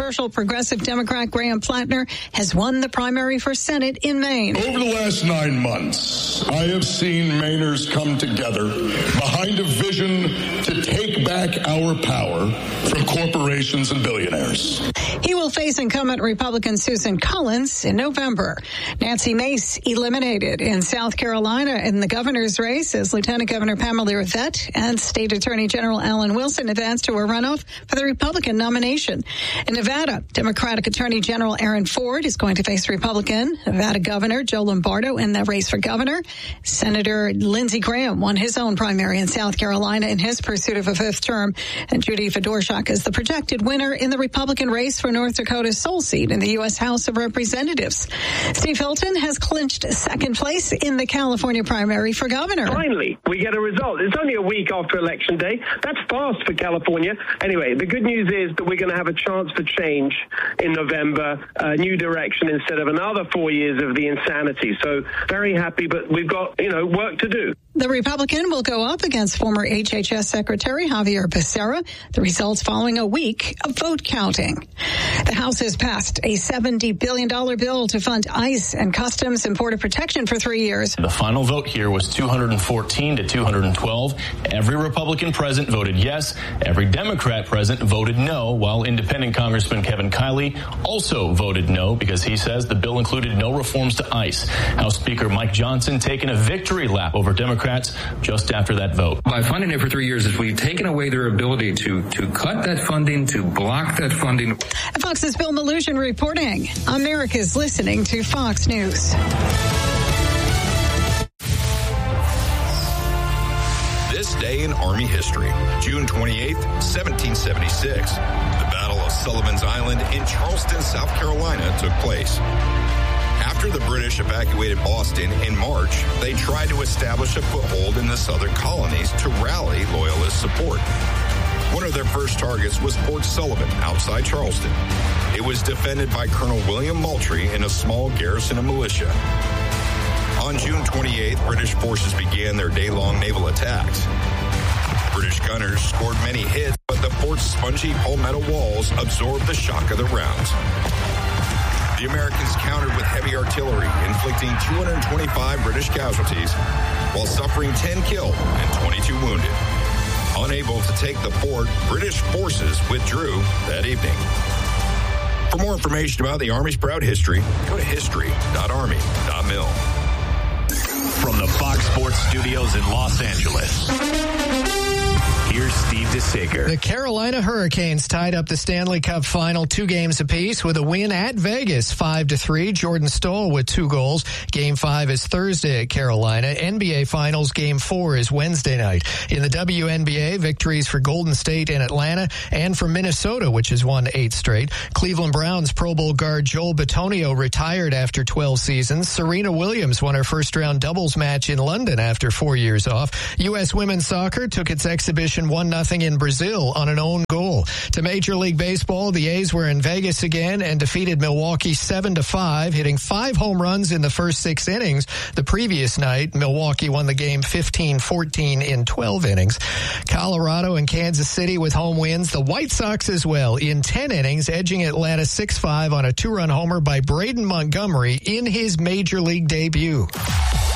controversial progressive Democrat Graham Plattner has won the primary for Senate in Maine. Over the last 9 months, I have seen Mainers come together behind a vision to take back our power from corporations and billionaires. He will face incumbent Republican Susan Collins in November. Nancy Mace eliminated in South Carolina in the governor's race as Lieutenant Governor Pamela Yvette and State Attorney General Alan Wilson advanced to a runoff for the Republican nomination. In Nevada, Democratic Attorney General Aaron Ford is going to face Republican Nevada Governor Joe Lombardo in the race for governor. Senator Lindsey Graham won his own primary in South Carolina in his pursuit of a fifth term, and Judy Fedorchak is the projected winner in the Republican race for North Dakota's sole seat in the U.S. House of Representatives. Steve Hilton has clinched second place in the California primary for governor. Finally, we get a result. It's only a week after Election Day. That's fast for California. Anyway, the good news is that we're going to have a chance for change in November, a new direction instead of another 4 years of the insanity. So very happy, but we've got, work to do. The Republican will go up against former HHS Secretary Javier Becerra. The results following a week of vote counting. The House has passed a $70 billion bill to fund ICE and Customs and Border Protection for 3 years. The final vote here was 214 to 212. Every Republican present voted yes. Every Democrat present voted no, while independent Congressman Kevin Kiley also voted no because he says the bill included no reforms to ICE. House Speaker Mike Johnson taking a victory lap over Democrats just after that vote. By funding it for 3 years, we've taken away their ability to cut that funding, to block that funding. Fox's Bill Malugin reporting. America's listening to Fox News. This day in Army history, June 28, 1776. The Battle of Sullivan's Island in Charleston, South Carolina took place. After the British evacuated Boston in March, they tried to establish a foothold in the southern colonies to rally Loyalist support. One of their first targets was Fort Sullivan outside Charleston. It was defended by Colonel William Moultrie and a small garrison of militia. On June 28th, British forces began their day-long naval attacks. British gunners scored many hits, but the fort's spongy palmetto walls absorbed the shock of the rounds. The Americans countered with heavy artillery, inflicting 225 British casualties, while suffering 10 killed and 22 wounded. Unable to take the fort, British forces withdrew that evening. For more information about the Army's proud history, go to history.army.mil. From the Fox Sports Studios in Los Angeles, here's Steve DeSager. The Carolina Hurricanes tied up the Stanley Cup final 2 games apiece with a win at Vegas, 5-3. Jordan Stoll with 2 goals. Game 5 is Thursday at Carolina. NBA Finals Game 4 is Wednesday night. In the WNBA, victories for Golden State and Atlanta, and for Minnesota, which has won 8 straight. Cleveland Browns Pro Bowl guard Joel Bitonio retired after 12 seasons. Serena Williams won her first-round doubles match in London after 4 years off. U.S. women's soccer took its exhibition 1-0 in Brazil on an own goal. To Major League Baseball, the A's were in Vegas again and defeated Milwaukee 7-5, hitting 5 home runs in the first 6 innings. The previous night, Milwaukee won the game 15-14 in 12 innings. Colorado and Kansas City with home wins. The White Sox as well in 10 innings, edging Atlanta 6-5 on a 2-run homer by Braden Montgomery in his Major League debut.